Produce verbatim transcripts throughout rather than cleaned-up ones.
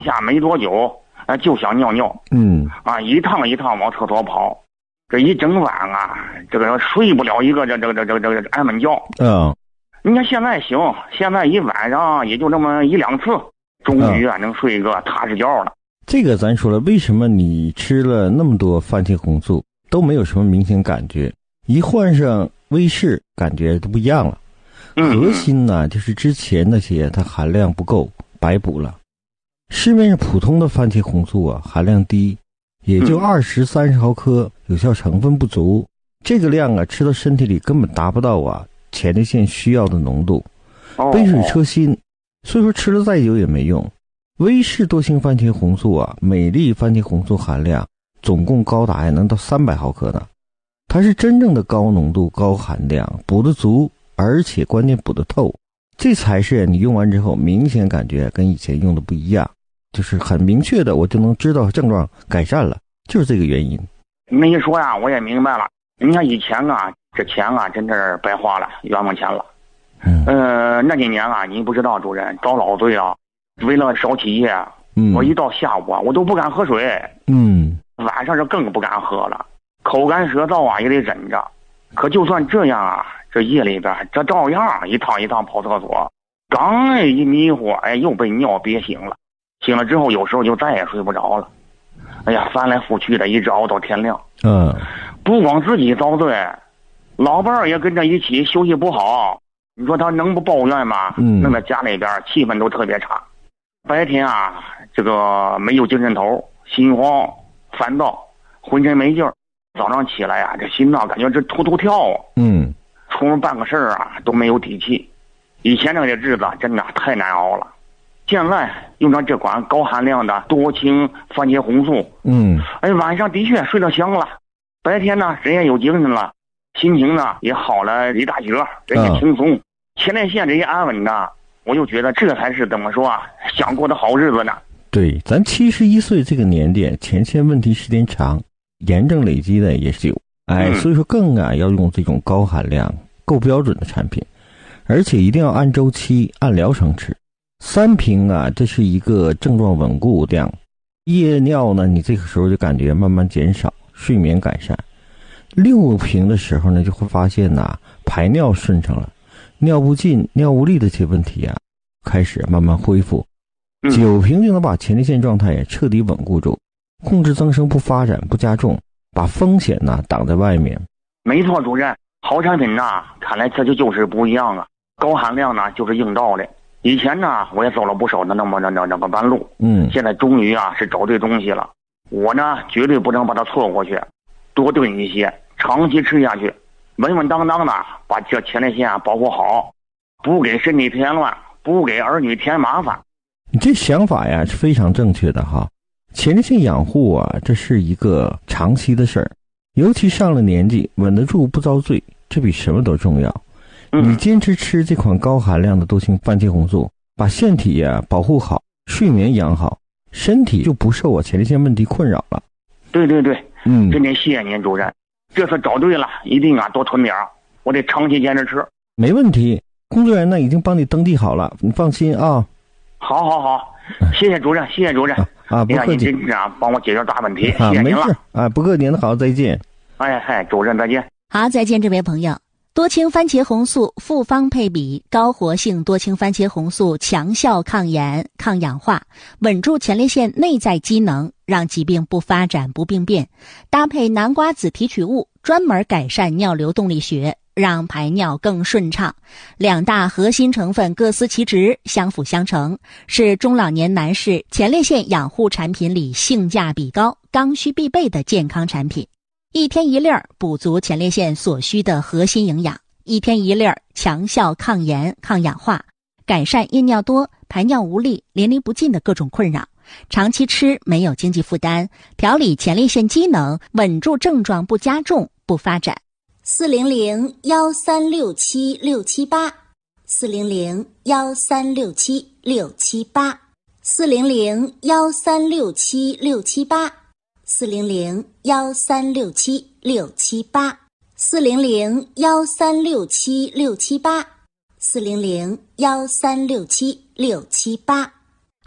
下没多久，啊，就想尿尿。 嗯， 啊，一趟一趟往厕所跑，这一整晚啊，这个睡不了一个这这这这这这安稳觉。 嗯， 你看现在行，现在一晚上也就这么一两次，终于啊、嗯、能睡一个踏实觉了。 这个咱说了，为什么你吃了那么多番茄红素都没有什么明显感觉，一换上威士感觉都不一样了。核心呢，就是之前那些它含量不够，白补了。市面上普通的番茄红素啊，含量低，也就二十三十毫克，有效成分不足。这个量啊，吃到身体里根本达不到啊前列腺需要的浓度，杯水车薪。所以说吃了再久也没用。威士多星番茄红素啊，每粒番茄红素含量总共高达能到三百毫克呢。它是真正的高浓度、高含量，补得足。而且关键补得透，这才是你用完之后明显感觉跟以前用的不一样，就是很明确的我就能知道症状改善了，就是这个原因。 你一说呀，我也明白了。你看以前啊，这钱啊真是白花了，冤枉钱了。嗯，呃，那几年啊，你不知道主任遭老罪啊，为了少起夜，嗯，我一到下午啊，我都不敢喝水。嗯，晚上是更不敢喝了，口干舌燥啊也得忍着。可就算这样啊，这夜里边这照样一趟一趟跑厕所，刚一迷糊，哎，又被尿憋醒了。醒了之后，有时候就再也睡不着了。哎呀，翻来覆去的，一直熬到天亮。嗯，不光自己遭罪，老伴儿也跟着一起休息不好。你说他能不抱怨吗？嗯，弄得家里边气氛都特别差。白天啊，这个没有精神头，心慌、烦躁，浑身没劲儿。早上起来啊，这心脏感觉这突突跳啊，嗯，出门办个事儿啊都没有底气。以前那个日子真的太难熬了。现在用上这款高含量的多氢番茄红素，嗯，哎，晚上的确睡得香了，白天呢人也有精神了，心情呢也好了一大截，人也轻松，前列腺这些安稳的，我就觉得这才是怎么说啊，想过的好日子呢。 对，咱七十一岁这个年纪，前列腺问题时间长。炎症累积的也是有，哎，所以说更啊要用这种高含量、够标准的产品，而且一定要按周期、按疗程吃。三瓶啊，这是一个症状稳固量，夜尿呢，你这个时候就感觉慢慢减少，睡眠改善。六瓶的时候呢，就会发现呐、啊，排尿顺畅了，尿不尽、尿无力的这些问题啊，开始慢慢恢复。九瓶就能把前列腺状态也彻底稳固住。控制增生不发展不加重，把风险呢挡在外面。 没错，主任，好产品呐，看来这就就是不一样啊。高含量呢就是硬道理。以前呢我也走了不少的那么那那那个弯路，嗯，现在终于啊是找对东西了。我呢绝对不能把它错过去，多炖一些，长期吃下去，稳稳当当的把这前列腺啊保护好，不给身体添乱，不给儿女添麻烦。 你这想法呀是非常正确的哈。前列腺养护啊，这是一个长期的事儿，尤其上了年纪，稳得住不遭罪，这比什么都重要。你坚持吃这款高含量的多氢番茄红素，把腺体呀保护好，睡眠养好，身体就不受啊前列腺问题困扰了。 对对对，嗯，真得谢谢您主任，这次找对了，一定啊多囤点儿，我得长期坚持吃。 没问题，工作人员呢已经帮你登记好了，你放心啊。 好好好，谢谢主任，谢谢主任。 啊，不客气， 您真是啊，帮我解决大问题， 啊、 谢谢您了。 啊，不客气，您好，再见。 哎嗨，主任再见。 好，再见，这位朋友。多氢番茄红素复方配比，高活性多氢番茄红素强效抗炎、抗氧化，稳住前列腺内在机能，让疾病不发展不病变。搭配南瓜子提取物，专门改善尿流动力学，让排尿更顺畅。两大核心成分各司其职，相辅相成，是中老年男士前列腺养护产品里性价比高、刚需必备的健康产品。一天一粒儿，补足前列腺所需的核心营养；一天一粒儿，强效抗炎、抗氧化，改善夜尿多、排尿无力、淋漓不尽的各种困扰。长期吃没有经济负担，调理前列腺机能，稳住症状不加重、不发展。四零零幺三六七六七八，四零零幺三六七六七八，四零零幺三六七六七八。四零零幺三六七六七八，四零零幺三六七六七八，四零零幺三六七六七八。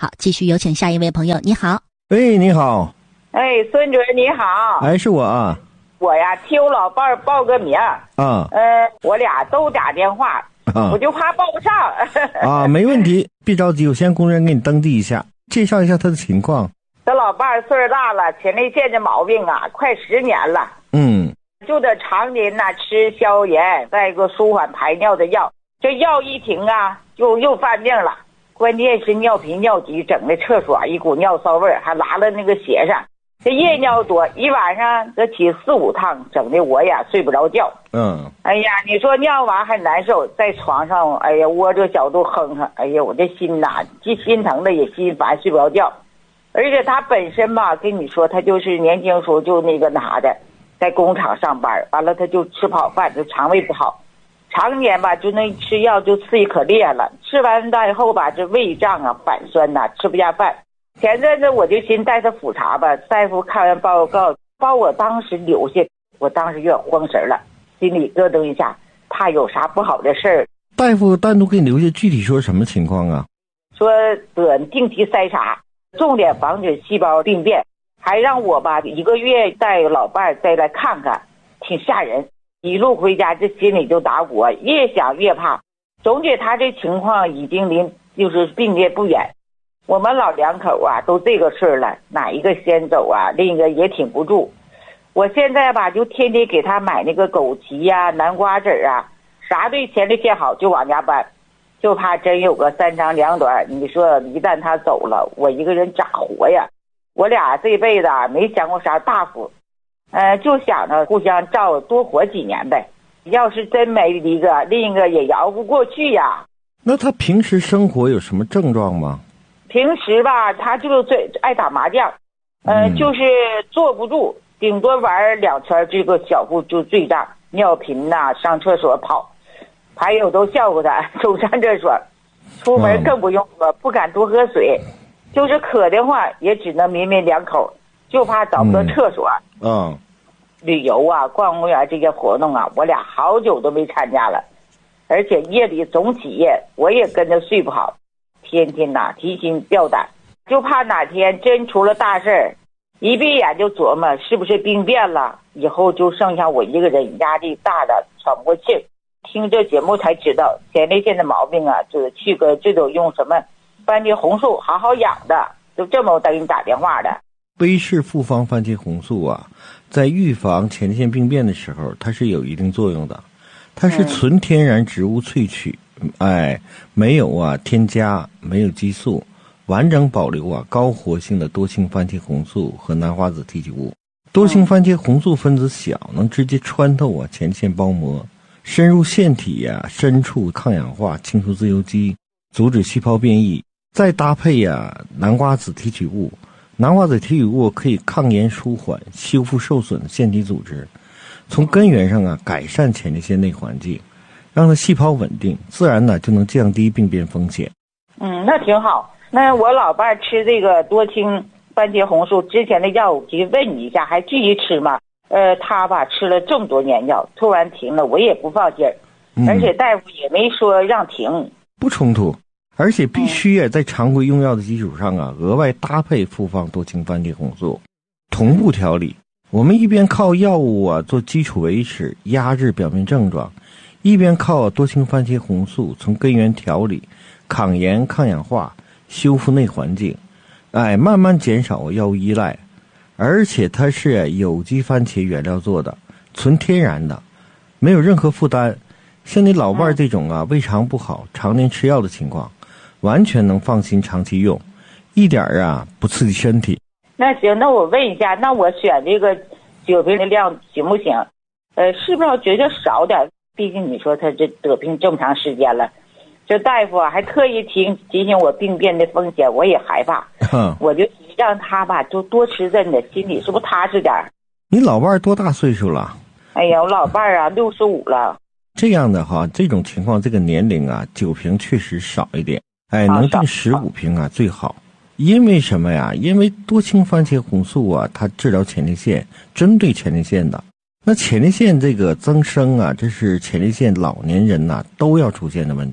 好，继续有请下一位朋友。你好。 喂，你好。 哎，孙主任你好。 哎，是我啊。 我呀替我老伴儿报个名。 啊。 呃，我俩都打电话，啊、我就怕报不上。 啊，没问题，别着急，我先工人给你登记一下，介绍一下他的情况。 他老伴儿岁数大了，前列腺的毛病啊，快十年了。 嗯。 就得常年呐、啊、吃消炎，再一个舒缓排尿的药，这药一停啊，就又犯病了。关键是尿频尿急，整的厕所一股尿骚味儿，还拉了那个鞋上。这夜尿多，一晚上得起四五趟，整的我呀睡不着觉。 嗯。 哎呀，你说尿完还难受，在床上，哎呀窝着角度哼哼，哎呀我这心呐，既心疼的也心烦，睡不着觉。而且他本身吧，跟你说他就是年轻时候就那个那啥的。在工厂上班，完了他就吃不好饭，就肠胃不好，常年吧就那吃药就刺激可厉害了，吃完大以后吧这胃胀啊反酸呐、啊，吃不下饭。前阵子我就寻带他复查吧，大夫看完报告把我当时留下，我当时有点慌神了，心里咯噔一下，怕有啥不好的事儿。 大夫单独给你留下，具体说什么情况啊？ 说得定期筛查，重点防止细胞病变。还让我吧一个月带老伴儿再来看看，挺吓人。一路回家这心里就打鼓，越想越怕。总觉他这情况已经离就是病变不远。我们老两口啊都这个事儿了，哪一个先走啊，另一个也挺不住。我现在吧就天天给他买那个枸杞呀、啊、南瓜籽啊，啥对前列腺好就往家搬，就怕真有个三长两短。你说一旦他走了，我一个人咋活呀？我俩这辈子啊没享过啥大福，呃，就想着互相照多活几年呗。要是真没一个，另一个也摇不过去呀。 那他平时生活有什么症状吗？ 平时吧，他就最爱打麻将，呃，嗯、就是坐不住，顶多玩两圈，这个小腹就坠胀，尿频呐、啊，上厕所跑，还有都笑话他总上厕所，出门更不用说，不敢多喝水。就是渴的话也只能抿抿两口，就怕找不到厕所。 嗯，嗯旅游啊逛公园这些活动啊我俩好久都没参加了，而且夜里总起夜，我也跟着睡不好，天天呐、啊、提心吊胆，就怕哪天真出了大事儿，一闭眼就琢磨是不是病变了，以后就剩下我一个人，压力大的喘不过气。听这节目才知道前列腺的毛病啊，就是去个这种用什么番茄红素好好养的，就这么给你打电话的。 威氏复方番茄红素啊，在预防前列腺病变的时候，它是有一定作用的。它是纯天然植物萃取，嗯、哎，没有啊添加，没有激素，完整保留啊高活性的多氢番茄红素和南花籽提取物。多氢番茄红素分子小，能直接穿透啊前列腺包膜，深入腺体呀、啊、深处抗氧化，清除自由基，阻止细胞变异。再搭配呀、啊、南瓜籽提取物，南瓜籽提取物可以抗炎舒缓，修复受损的腺体组织，从根源上啊改善前列腺内环境，让它细胞稳定，自然呢就能降低病变风险。 嗯，那挺好。那我老伴吃这个多氢番茄红素之前的药，我就问你一下，还继续吃吗？呃，他吧吃了这么多年药，突然停了，我也不放心儿， 嗯、 而且大夫也没说让停， 不冲突。而且必须啊，在常规用药的基础上啊，额外搭配复方多氢番茄红素，同步调理。我们一边靠药物啊做基础维持，压制表面症状，一边靠多氢番茄红素从根源调理，抗炎、抗氧化，修复内环境，哎，慢慢减少药物依赖。而且它是有机番茄原料做的，纯天然的，没有任何负担。像你老伴儿这种啊，胃肠不好、常年吃药的情况，完全能放心长期用，一点儿啊不刺激身体。 那行，那我问一下，那我选这个酒瓶的量行不行？呃，是不是觉得少点？毕竟你说他这得病这么长时间了，这大夫啊还特意提提醒我病变的风险，我也害怕。 嗯， 我就让他吧，就多吃镇的，心里是不是踏实点？ 你老伴儿多大岁数了？ 哎呀，我老伴儿啊六十五了。 这样的哈，这种情况，这个年龄啊，酒瓶确实少一点。哎，能定十五瓶啊最好。因为什么呀？因为多氢番茄红素啊，它治疗前列腺，针对前列腺的。那前列腺这个增生啊，这是前列腺老年人呐、啊、都要出现的问题。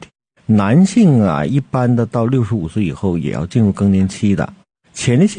男性啊，一般的到六十五岁以后也要进入更年期的。前列腺